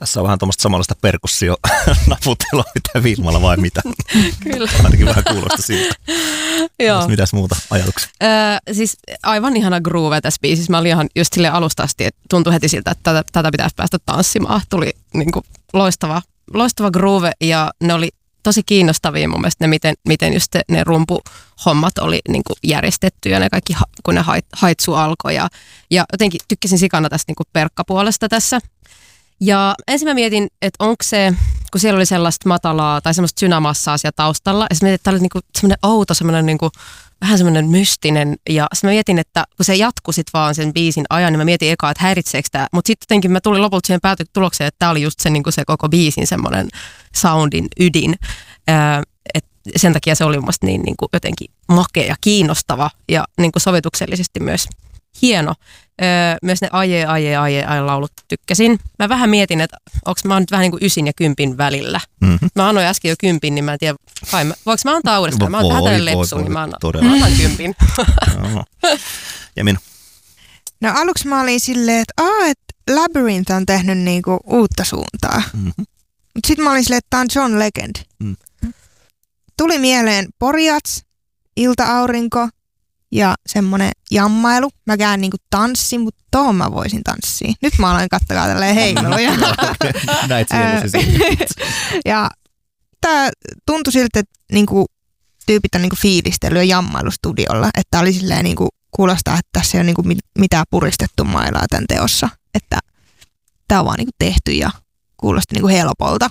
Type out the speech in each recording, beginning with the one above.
Tässä on vähän tuommoista samanlaista perkussio-naputtelua, mitä Vilmalla vai mitä? Kyllä. Ainakin vähän kuulosta siltä. Joo. Mitäs muuta ajatuksia? Siis aivan ihana groove tässä biisissä. Mä olin ihan just silleen alusta asti, että tuntui heti siltä, että tätä pitäisi päästä tanssimaan. Tuli niinku loistava groove ja ne oli tosi kiinnostavia mun mielestä ne, miten just ne rumpuhommat oli niinku järjestetty ja ne kaikki, kun ne haitsu alkoi. Ja jotenkin tykkäsin sikana tästä niinku perkkapuolesta tässä. Ja ensin mä mietin, että onko se, kun siellä oli sellaista matalaa tai semmoista synamassaa siellä taustalla, ja sitten mietin, että tämä oli niinku semmoinen outo, semmoinen niinku, vähän semmoinen mystinen, ja sitten mä mietin, että kun se jatkui sit vaan sen biisin ajan, niin mä mietin ekaa, että häiritseekö tämä, mutta sitten jotenkin mä tulin lopulta siihen tulokseen, että tämä oli just se, niinku se koko biisin semmoinen soundin ydin, että sen takia se oli mun mielestä niin niinku jotenkin makea ja kiinnostava, ja niinku sovituksellisesti myös hieno. Myös ne aje laulut tykkäsin. Mä vähän mietin, että onko mä nyt vähän niin kuin 9 ja 10 välillä. Mm-hmm. Mä annoin äsken jo 10, niin mä en tiedä, voinko mä antaa uudestaan? Mä oon vähän tälle lepsuun, niin mä annan 10. Ja minä? No aluksi mä olin silleen, että Labyrinth on tehnyt niinku uutta suuntaa. Mm-hmm. Mut sit mä olin silleen, että tää on John Legend. Mm. Tuli mieleen Porjats, Ilta-aurinko ja semmonen jammailu. Mäkään niinku tanssin, mutta tohon mä voisin tanssia. Nyt mä aloin katsoa tälleen heiluja. Näit sielusi. Ja tää tuntui siltä, että niinku tyypit on niinku fiilistellyt ja jammailu-studiolla. Että oli silleen niinku kuulostaa, että tässä ei ole niinku mitään puristettu mailaa tämän teossa. Että tää on vaan niinku tehty ja kuulosti niinku helpolta.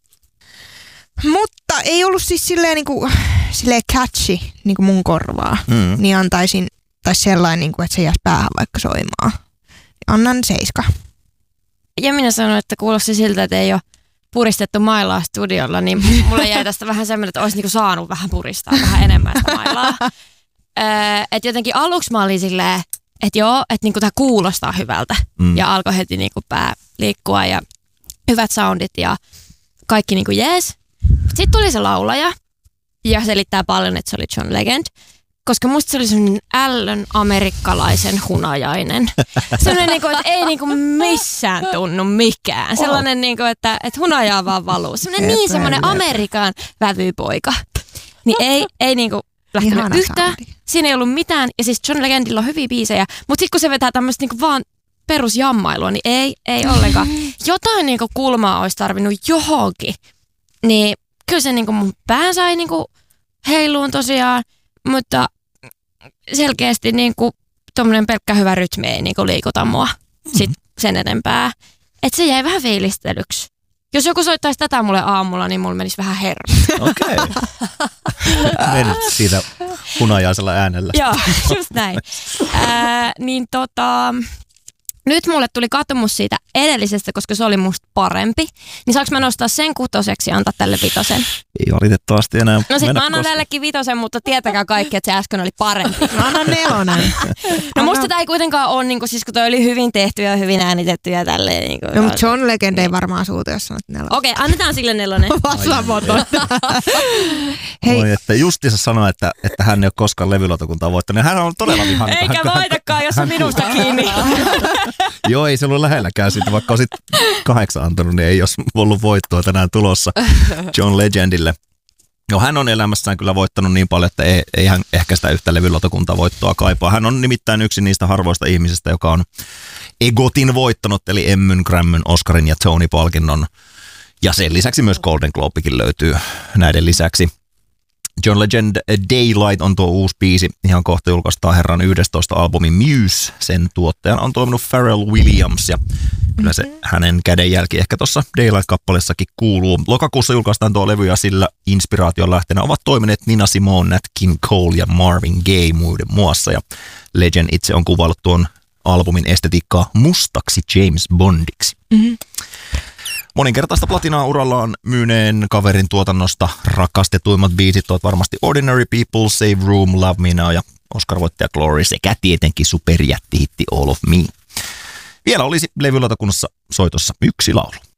Mutta ei ollut siis silleen catchy niinku mun korvaa. Niin antaisin, tai sellainen, niinku, että se jäisi päähän vaikka soimaan. Annan 7. Ja minä sanoin, että kuulosti siltä, että ei ole puristettu mailaa studiolla, niin mulle jäi tästä vähän semmoinen, että olisi niinku saanut vähän puristaa vähän enemmän sitä mailaa. Että jotenkin aluksi mä olin silleen, että joo, että niinku tää kuulostaa hyvältä. Ja alkoi heti niinku pää liikkua ja hyvät soundit ja kaikki niinku jees. Sitten tuli se laulaja ja selittää paljon, että se oli John Legend, koska musta se oli semmoinen ällön amerikkalaisen hunajainen. Sellainen, niinku, että ei niinku missään tunnu mikään. Sellainen, niinku, että hunajaa vaan valuu. Semmoinen Amerikan vävypoika. Niin ei niinku lähtenyt ihana yhtään. Saudi. Siinä ei ollut mitään. Ja siis John Legendilla on hyviä biisejä. Mutta sitten kun se vetää tämmöistä niinku vaan perusjammailua, niin ei ollenkaan. Jotain niinku kulmaa olisi tarvinnut johonkin. Niin kyllä se niinku mun pään sai niinku heiluun tosiaan, mutta selkeästi niinku tommonen pelkkä hyvä rytmi ei niinku liikuta mua sit sen enempää. Et se jäi vähän fiilistelyksi. Jos joku soittaisi tätä mulle aamulla, niin mulla menisi vähän hermo. Okei. Menit siitä hunajaisella äänellä. Joo, just näin. Nyt mulle tuli katumus siitä edellisestä, koska se oli musta parempi. Niin saanko mä nostaa sen 6 ja antaa tälle 5? Ei valitettavasti enää. No sit mä annan tällekin 5, mutta tietäkää kaikki, että se äsken oli parempi. Mä annan 4. No musta tää ei kuitenkaan ole, niin siis kun toi oli hyvin tehty ja hyvin äänitetty ja tälleen. Niin no mutta John Legend ei varmaan suuta, jos sanot 4. Okei, annetaan sille 4. Hei. Että justiinsa sanoi, että hän ei ole koskaan levylautakuntaa voittanut. Hän on todella vihainen. Eikä voitakaan, jos on minusta kiinni. Joo, ei se ollut lähelläkään siitä, vaikka olisit 8 antanut, niin ei olisi ollut voittoa tänään tulossa John Legendille. No, hän on elämässään kyllä voittanut niin paljon, että ei hän ehkä sitä yhtä levylautakuntavoittoa kaipaa. Hän on nimittäin yksi niistä harvoista ihmisistä, joka on EGOTin voittanut, eli Emmyn, Grammyn, Oscarin ja Tony-palkinnon. Ja sen lisäksi myös Golden Globekin löytyy näiden lisäksi. John Legend Daylight on tuo uusi biisi. Ihan kohta julkaistaan herran 11 albumin Muse. Sen tuottajan on toiminut Pharrell Williams ja kyllä se hänen kädenjälki ehkä tuossa Daylight-kappaleessakin kuuluu. Lokakuussa julkaistaan tuo levy ja sillä inspiraation lähteenä ovat toimineet Nina Simone, Nat King Cole ja Marvin Gaye muiden muassa. Ja Legend itse on kuvaillut tuon albumin estetiikkaa mustaksi James Bondiksi. Moninkertaista platinaa urallaan myyneen kaverin tuotannosta rakastetuimmat biisit ovat varmasti Ordinary People, Save Room, Love Me Now ja Oscar-voittaja Glory sekä tietenkin superjättihitti All of Me. Vielä olisi levylautakunnassa soitossa 1 laulu.